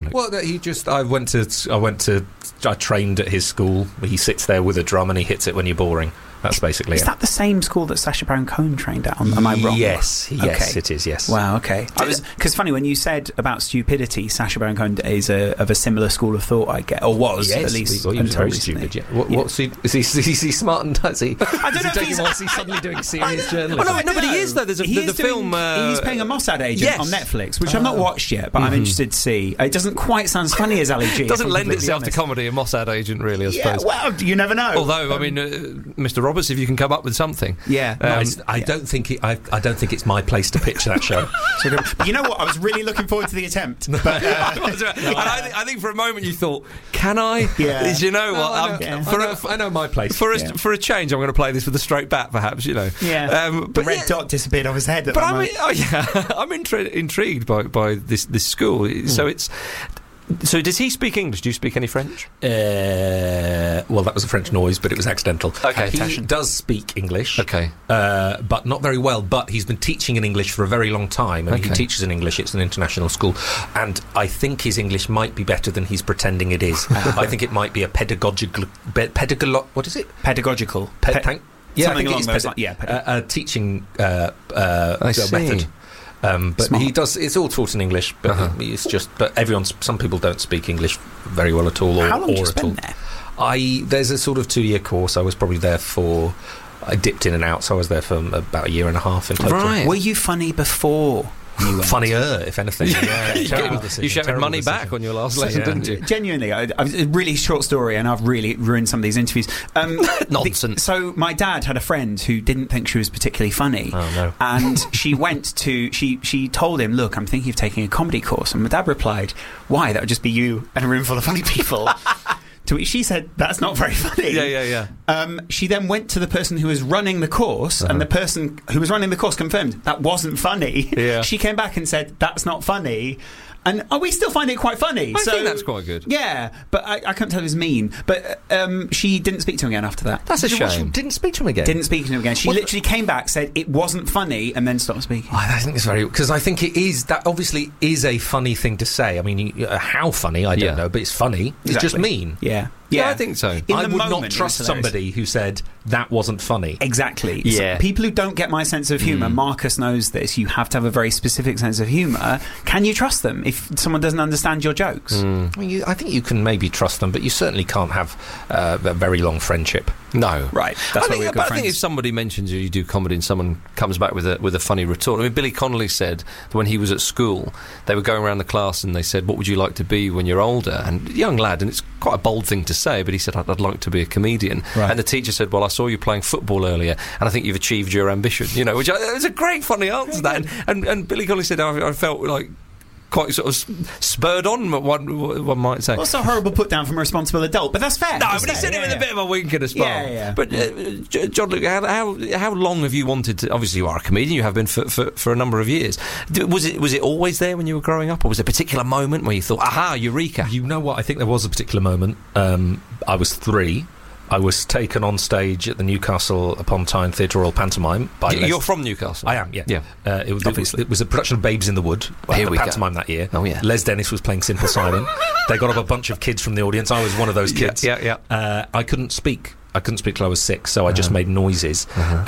Luke? Well, I trained at his school. He sits there with a drum and he hits it when you're boring. That's basically Is that the same school that Sacha Baron Cohen trained at? Am I wrong? Yes, Okay. it is, yes. Wow, okay. Because funny, when you said about stupidity, Sacha Baron Cohen is of a similar school of thought, I get, or was, yes, at least. Well, he was very recently. stupid, yeah. What's he, is he smart and does he? I don't know if he's suddenly doing serious journalism? Oh, no, but he is, though. There's the film... he's playing a Mossad agent yes. on Netflix, which I've not watched yet, but I'm interested to see. It doesn't quite sound as funny as Ali G. It doesn't lend itself to comedy, a Mossad agent, really, I suppose. Well, you never know. Although, I mean, Mr. Roberts, if you can come up with something. Yeah. I don't think it's my place to pitch that show. But you know what? I was really looking forward to the attempt. But, I think for a moment you thought, can I? Yeah. You know what? I know my place. For a change, I'm going to play this with a straight bat, perhaps, you know. Yeah. But the red dot disappeared off his head. But I'm intrigued by this school. So it's... So does he speak English? Do you speak any French? Well, that was a French noise, but it was accidental. Okay. He does speak English. Okay. But not very well. But he's been teaching in English for a very long time, and he Okay. teaches in English. It's an international school. And I think his English might be better than he's pretending it is. I think it might be a pedagogical... what is it? Pedagogical. Yeah, Something I think along it is those lines. Yeah, a teaching I see. method. But Smart. he does. It's all taught in English, but it's just. But some people don't speak English very well at all. Or, How long did you or at all. spend there? There's a sort of 2-year course. I was probably there for. I dipped in and out, so I was there for about a year and a half in total. Right. Were you funny before you went? Funnier, if anything. Yeah, terrible decision, You shouted terrible money decision. back on your last lesson, didn't you? Genuinely, I a really short story, and I've really ruined some of these interviews. Nonsense. So my dad had a friend who didn't think she was particularly funny. Oh, no. And she went to she told him, "Look, I'm thinking of taking a comedy course." And my dad replied, "Why? That would just be you and a room full of funny people." To which she said, "That's not very funny." Yeah. She then went to the person who was running the course, and the person who was running the course confirmed that wasn't funny. Yeah. She came back and said, "That's not funny." And we still find it quite funny. I think that's quite good. Yeah, but I can't tell it was mean. But she didn't speak to him again after that. That's a shame. Didn't speak to him again. Didn't speak to him again. She literally came back, said it wasn't funny, and then stopped speaking. I think it's very... Because I think it is... That obviously is a funny thing to say. I mean, how funny, I don't know, but it's funny. It's just mean. Yeah. Yeah, I think so. I would not trust somebody who said that wasn't funny. Exactly. Yeah. So people who don't get my sense of humour, Marcus knows this, you have to have a very specific sense of humour. Can you trust them if someone doesn't understand your jokes? I think you can maybe trust them, but you certainly can't have a very long friendship. No. Right. That's why we're good But I friends. think if somebody mentions you do comedy and someone comes back with a funny retort. I mean, Billy Connolly said that when he was at school, they were going around the class and they said, "What would you like to be when you're older?" And young lad, and it's quite a bold thing to say, but he said, I'd like to be a comedian. Right. And the teacher said, "Well, I saw you playing football earlier, and I think you've achieved your ambition." You know, which it was a great, funny answer to that. And Billy Connolly said, I felt like quite sort of spurred on, one might say. Also a horrible put down from a responsible adult, but that's fair. No, but he said it with a bit of a wink and a smile. Yeah. But John Luke, how long have you wanted to? Obviously, you are a comedian. You have been for a number of years. Was it always there when you were growing up, or was there a particular moment where you thought, "Aha, eureka"? You know what? I think there was a particular moment. I was 3. I was taken on stage at the Newcastle upon Tyne Theatre Royal Pantomime by You're from Newcastle. I am, yeah. Obviously. It was a production of Babes in the Wood. Here the we go. pantomime that year. Oh, yeah. Les Dennis was playing Simple Simon. They got up a bunch of kids from the audience. I was one of those kids. Yeah. I couldn't speak. I couldn't speak till I was 6, so I just made noises.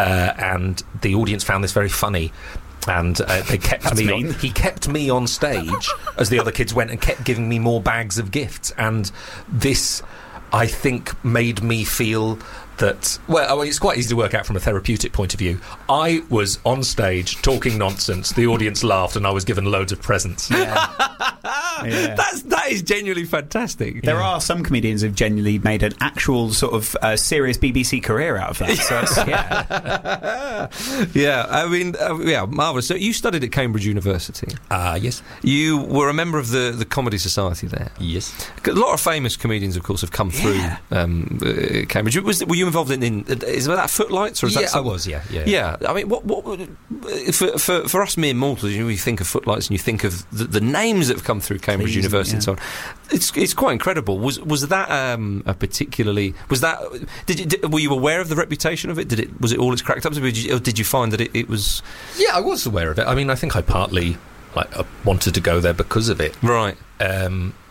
And the audience found this very funny. And they kept me. He kept me on stage as the other kids went and kept giving me more bags of gifts. And this, I think, made me feel that, well, it's quite easy to work out from a therapeutic point of view. I was on stage talking nonsense, the audience laughed, and I was given loads of presents. That is genuinely fantastic. There are some comedians who've genuinely made an actual sort of serious BBC career out of that. So Yeah, I mean, marvellous. So you studied at Cambridge University. Yes. You were a member of the Comedy Society there. Yes. A lot of famous comedians, of course, have come through Cambridge. Were you involved in is that Footlights? Or is that I was, yeah. Yeah, I mean, what for us mere mortals, you think of Footlights and you think of the names that have come through Cambridge University and so on. It's quite incredible. Was that a particularly? Were you aware of the reputation of it? Was it all it's cracked up to be? Or did you find that it was? Yeah, I was aware of it. I mean, I think I partly wanted to go there because of it. Right.